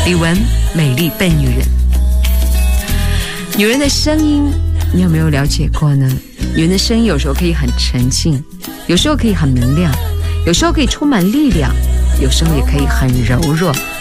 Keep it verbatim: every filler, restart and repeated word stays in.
李玟，美丽笨女人。女人的声音你有没有了解过呢？女人的声音有时候可以很沉静，有时候可以很明亮，有时候可以充满力量，有时候也可以很柔弱，